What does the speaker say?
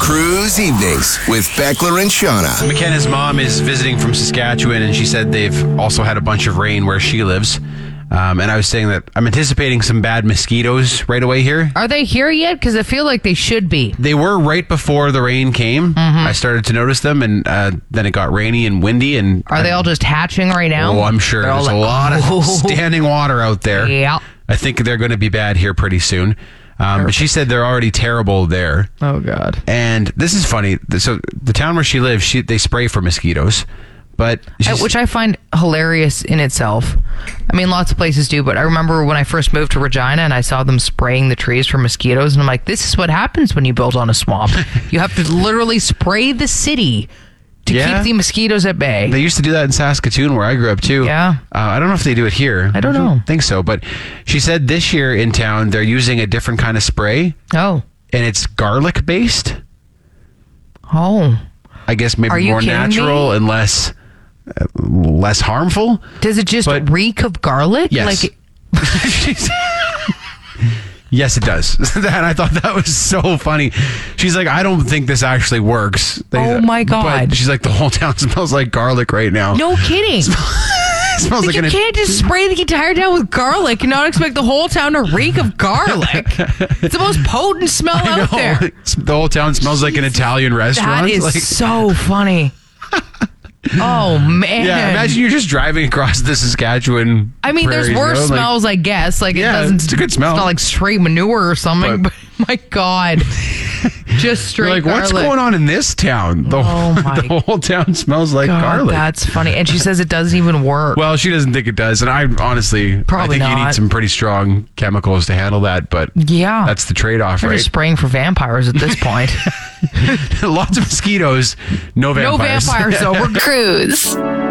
Cruise Evenings with Beckler and Shauna. McKenna's mom is visiting from Saskatchewan, and she said they've also had a bunch of rain where she lives. And I was saying that I'm anticipating some bad mosquitoes right away here. Are they here yet? Because I feel like they should be. They were right before the rain came. I started to notice them, and then it got rainy and windy. And Are they all just hatching right now? Oh, I'm sure. They're all There's a lot of standing water out there. Yeah. I think they're going to be bad here pretty soon. But she said they're already terrible there. Oh, God. And this is funny. So the town where she lives, they spray for mosquitoes. But which I find hilarious in itself. I mean, lots of places do, but I remember when I first moved to Regina and I saw them spraying the trees for mosquitoes, and I'm like, this is what happens when you build on a swamp. You have to literally spray the city to keep the mosquitoes at bay. They used to do that in Saskatoon, where I grew up, too. Yeah. I don't know if they do it here. I don't know. think so, but she said this year in town, they're using a different kind of spray, Oh. and it's garlic-based. Oh. I guess maybe Are you more kidding natural me? and less harmful. Does it just reek of garlic? Yes. Like, Yes, it does. And I thought that was so funny. She's like, I don't think this actually works. Oh, my God. But she's like, the whole town smells like garlic right now. no kidding. It smells like You can't just spray the entire town with garlic and not expect the whole town to reek of garlic. It's the most potent smell out there. The whole town smells like an Italian restaurant. That is so funny. Oh, man. Yeah, imagine you're just driving across the Saskatchewan. I mean, there's prairies, worse you know, like- smells, I guess. Like, Yeah, it doesn't. it's a good smell. It's not like straight manure or something. But, my God, just straight You're like, garlic. what's going on in this town? The whole town smells like God, garlic. that's funny. And she says it doesn't even work. Well, she doesn't think it does, and I honestly, Probably I think you not. need some pretty strong chemicals to handle that. But Yeah. that's the trade-off, They're right? just spraying for vampires at this point. Lots of mosquitoes, no vampires. No vampires, though. We're Cruise.